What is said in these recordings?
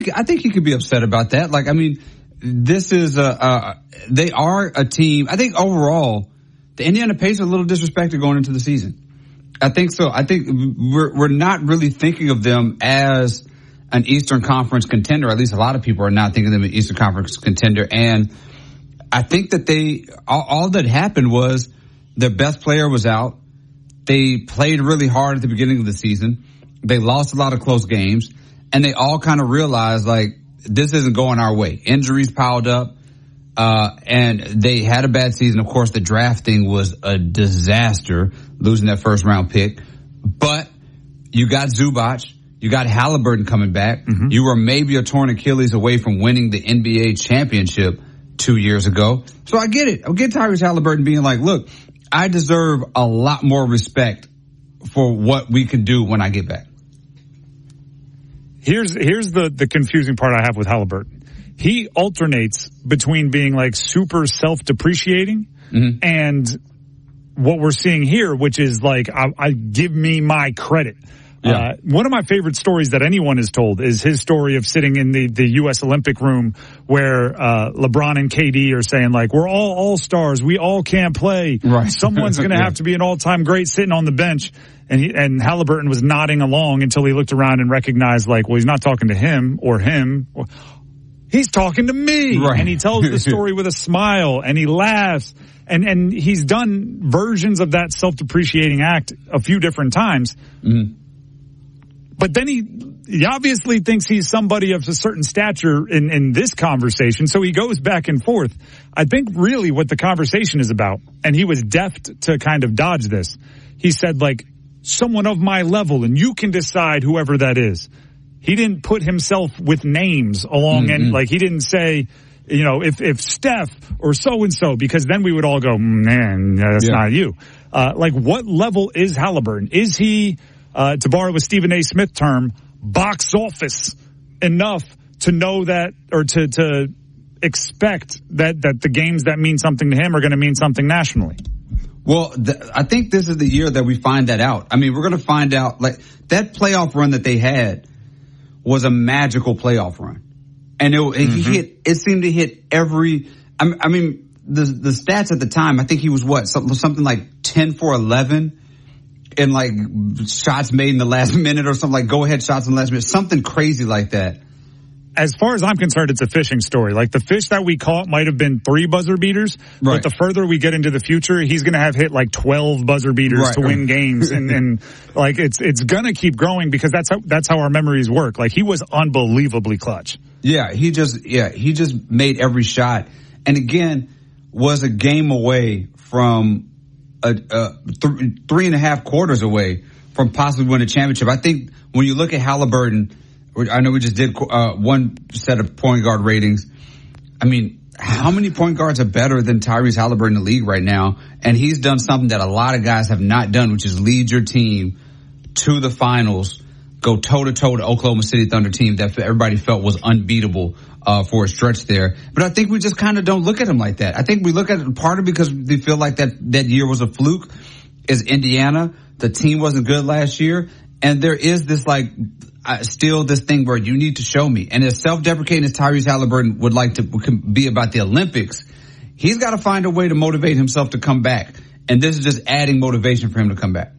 think he could be upset about that. Like, I mean, this is they are a team. I think overall, the Indiana Pacers are a little disrespected going into the season. I think so. I think we're not really thinking of them as an Eastern Conference contender. At least a lot of people are not thinking of them as an Eastern Conference contender. And I think that all that happened was their best player was out. They played really hard at the beginning of the season. They lost a lot of close games, and they all kind of realized, like, this isn't going our way. Injuries piled up, and they had a bad season. Of course, the drafting was a disaster, losing that first round pick. But you got Zubac. You got Halliburton coming back. Mm-hmm. You were maybe a torn Achilles away from winning the NBA championship 2 years ago. So I get it. I get Tyrese Halliburton being like, look, I deserve a lot more respect for what we can do when I get back. Here's the confusing part I have with Halliburton. He alternates between being like super self-depreciating mm-hmm. and what we're seeing here, which is like, I give me my credit. Yeah. One of my favorite stories that anyone has told is his story of sitting in the U.S. Olympic room where LeBron and KD are saying, like, we're all stars. We all can't play. Right. Someone's going to have to be an all-time great sitting on the bench. And Halliburton was nodding along until he looked around and recognized, like, well, he's not talking to him. He's talking to me. Right. And he tells the story with a smile and he laughs. And he's done versions of that self-depreciating act a few different times. Mm-hmm. But then he obviously thinks he's somebody of a certain stature in this conversation, so he goes back and forth. I think really what the conversation is about, and he was deft to kind of dodge this, he said, like, someone of my level, and you can decide whoever that is. He didn't put himself with names along, and like he didn't say, you know, if Steph or so-and-so, because then we would all go, man, that's not you. Like, what level is Halliburton? Is he... to borrow a Stephen A. Smith term, box office enough to know that, or to expect that the games that mean something to him are going to mean something nationally? Well, I think this is the year that we find that out. I mean, we're going to find out, like, that playoff run that they had was a magical playoff run. And it seemed to hit every, I mean, the stats at the time, I think he was something like 10 for 11. And like shots made in the last minute or something, like go ahead shots in the last minute, something crazy like that. As far as I'm concerned, it's a fishing story. Like the fish that we caught might have been 3 buzzer beaters, right. But the further we get into the future, he's going to have hit like 12 buzzer beaters to win games. And like it's going to keep growing because that's how our memories work. Like he was unbelievably clutch. Yeah, he just made every shot. And again, was a game away from 3.5 quarters away from possibly winning a championship. I think when you look at Halliburton, I know we just did one set of point guard ratings. I mean, how many point guards are better than Tyrese Halliburton in the league right now? And he's done something that a lot of guys have not done, which is lead your team to the finals, go toe-to-toe to Oklahoma City Thunder team that everybody felt was unbeatable for a stretch there. But I think we just kind of don't look at him like that. I think we look at it partly because we feel like that year was a fluke. Is Indiana. The team wasn't good last year. And there is this like still this thing where you need to show me. And as self-deprecating as Tyrese Halliburton would like to be about the Olympics, he's got to find a way to motivate himself to come back. And this is just adding motivation for him to come back.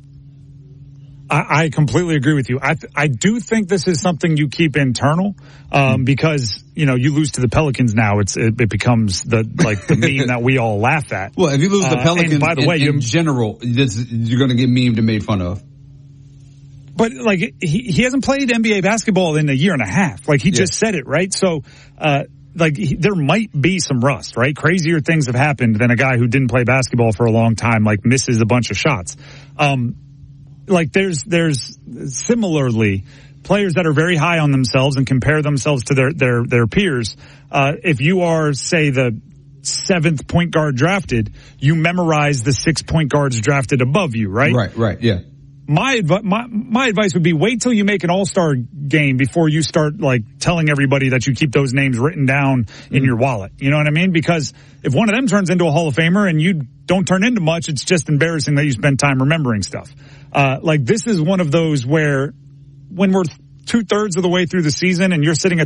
I completely agree with you. I do think this is something you keep internal, because, you know, you lose to the Pelicans now. It becomes the meme that we all laugh at. Well, if you lose the Pelicans, by the way, in general, you're going to get memed and made fun of. But like, he hasn't played NBA basketball in a year and a half. Like he just said it, right? So, there might be some rust, right? Crazier things have happened than a guy who didn't play basketball for a long time, like misses a bunch of shots. Like there's similarly players that are very high on themselves and compare themselves to their peers. If you are, say, the 7th point guard drafted, you memorize the 6 point guards drafted above you, right? Right, yeah. My advice would be wait till you make an all-star game before you start like telling everybody that you keep those names written down in your wallet. You know what I mean? Because if one of them turns into a Hall of Famer and you don't turn into much, it's just embarrassing that you spend time remembering stuff. Like this is one of those where when we're 2/3 of the way through the season and you're sitting at